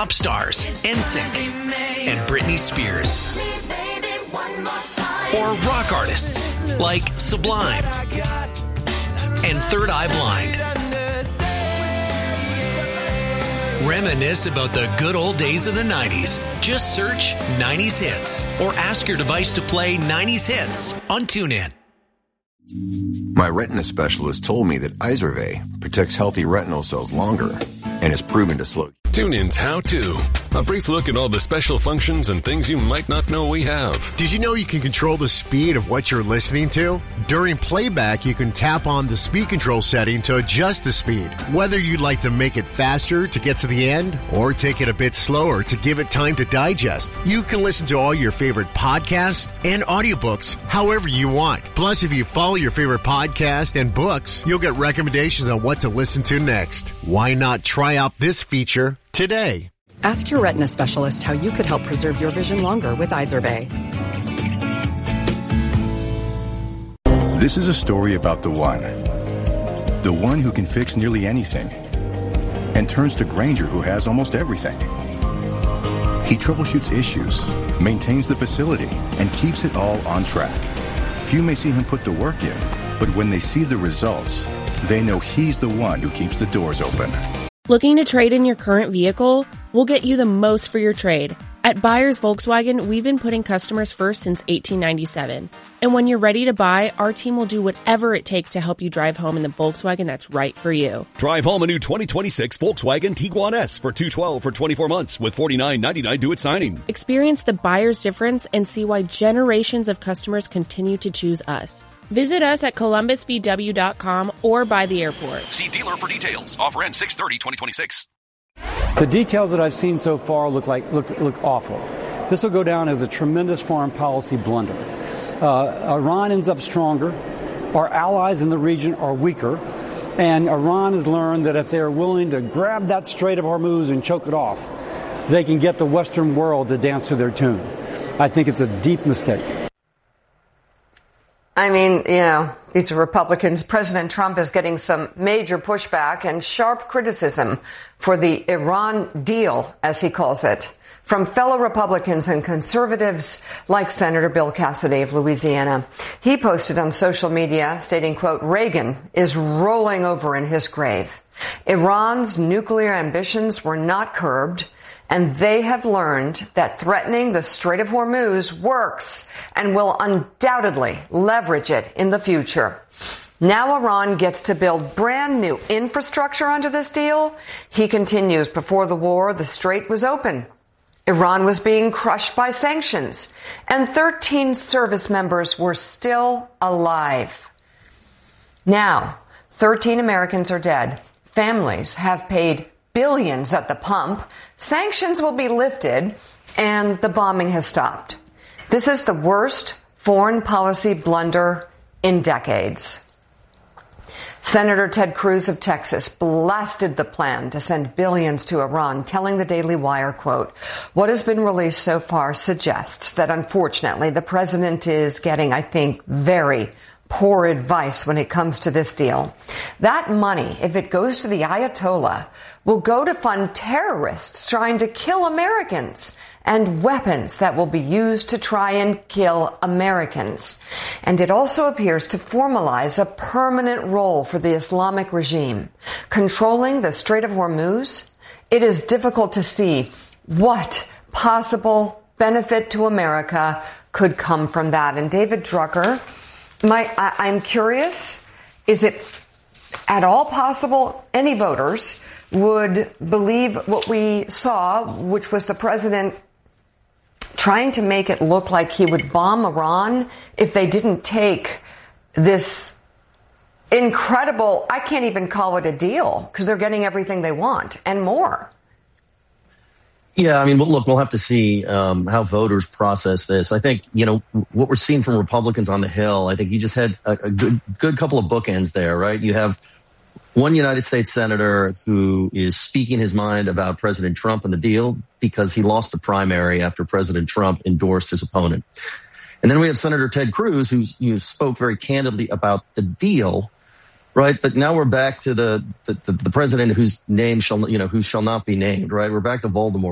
pop stars, NSYNC, and Britney Spears. Or rock artists like Sublime and Third Eye Blind. Reminisce about the good old days of the 90s. Just search 90s Hits or ask your device to play 90s Hits on TuneIn. My retina specialist told me that Izervay protects healthy retinal cells longer and is proven to slow. TuneIn's How To. A brief look at all the special functions and things you might not know we have. Did you know you can control the speed of what you're listening to? During playback, you can tap on the speed control setting to adjust the speed. Whether you'd like to make it faster to get to the end or take it a bit slower to give it time to digest, you can listen to all your favorite podcasts and audiobooks however you want. Plus, if you follow your favorite podcast and books, you'll get recommendations on what to listen to next. Why not try out this feature today? Ask your retina specialist how you could help preserve your vision longer with Izervay. This is a story about the one who can fix nearly anything and turns to Grainger, who has almost everything. He troubleshoots issues, maintains the facility, and keeps it all on track. Few may see him put the work in, but when they see the results, they know he's the one who keeps the doors open. Looking to trade in your current vehicle? We'll get you the most for your trade. At Buyers Volkswagen, we've been putting customers first since 1897. And when you're ready to buy, our team will do whatever it takes to help you drive home in the Volkswagen that's right for you. Drive home a new 2026 Volkswagen Tiguan S for $212 for 24 months with $49.99 due at signing. Experience the buyer's difference and see why generations of customers continue to choose us. Visit us at columbusvw.com or by the airport. See dealer for details. Offer ends 6/30/2026. The details that I've seen so far look awful. This will go down as a tremendous foreign policy blunder. Iran ends up stronger. Our allies in the region are weaker. And Iran has learned that if they're willing to grab that Strait of Hormuz and choke it off, they can get the Western world to dance to their tune. I think it's a deep mistake. I mean, these are Republicans. President Trump is getting some major pushback and sharp criticism for the Iran deal, as he calls it, from fellow Republicans and conservatives like Senator Bill Cassidy of Louisiana. He posted on social media stating, quote, Reagan is rolling over in his grave. Iran's nuclear ambitions were not curbed, and they have learned that threatening the Strait of Hormuz works and will undoubtedly leverage it in the future. Now Iran gets to build brand new infrastructure under this deal. He continues, before the war, the strait was open. Iran was being crushed by sanctions, and 13 service members were still alive. Now, 13 Americans are dead. Families have paid billions at the pump. Sanctions will be lifted, and the bombing has stopped. This is the worst foreign policy blunder in decades. Senator Ted Cruz of Texas blasted the plan to send billions to Iran, telling the Daily Wire, quote, what has been released so far suggests that, unfortunately, the president is getting, I think, very poor advice when it comes to this deal. That money, if it goes to the Ayatollah, will go to fund terrorists trying to kill Americans and weapons that will be used to try and kill Americans. And it also appears to formalize a permanent role for the Islamic regime. Controlling the Strait of Hormuz, it is difficult to see what possible benefit to America could come from that. And David Drucker, I'm curious, is it at all possible any voters would believe what we saw, which was the president trying to make it look like he would bomb Iran if they didn't take this incredible, I can't even call it a deal, because they're getting everything they want and more. Yeah, I mean, look, we'll have to see how voters process this. I think, what we're seeing from Republicans on the Hill, I think you just had a good couple of bookends there, right? You have one United States senator who is speaking his mind about President Trump and the deal because he lost the primary after President Trump endorsed his opponent. And then we have Senator Ted Cruz, who spoke very candidly about the deal, right? But now we're back to the president whose name shall not be named, right? We're back to Voldemort.